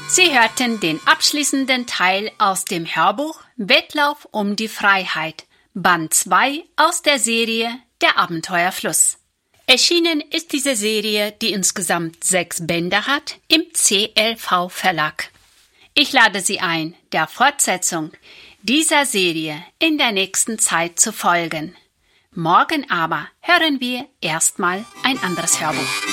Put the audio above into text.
Sie hörten den abschließenden Teil aus dem Hörbuch Wettlauf um die Freiheit, Band 2 aus der Serie Der Abenteuerfluss. Erschienen ist diese Serie, die insgesamt 6 Bände hat, im CLV Verlag. Ich lade Sie ein, der Fortsetzung dieser Serie in der nächsten Zeit zu folgen. Morgen aber hören wir erstmal ein anderes Hörbuch.